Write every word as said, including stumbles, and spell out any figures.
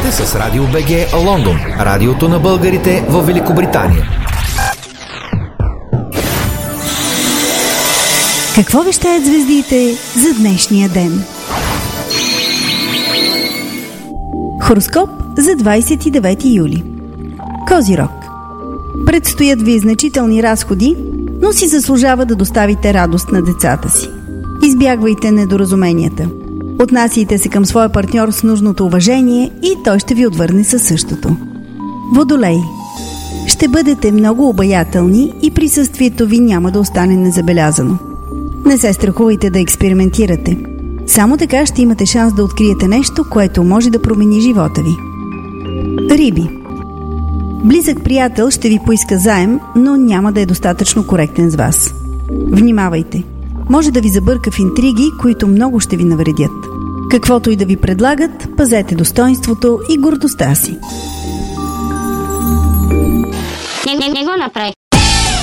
сте с Радио БГ Лондон, радиото на българите в Великобритания. Какво вещаят звездите за днешния ден? Хороскоп за двадесет и девети юли. Козирог. Предстоят ви значителни разходи, но си заслужава да доставите радост на децата си. Избягвайте недоразуменията. Отнасяйте се към своя партньор с нужното уважение и той ще ви отвърне със същото. Водолей. Ще бъдете много обаятелни и присъствието ви няма да остане незабелязано. Не се страхувайте да експериментирате. Само така ще имате шанс да откриете нещо, което може да промени живота ви. Риби. Близък приятел ще ви поиска заем, но няма да е достатъчно коректен с вас. Внимавайте! Може да ви забърка в интриги, които много ще ви навредят. Каквото и да ви предлагат, пазете достоинството и гордостта си. Не, не, не го направи.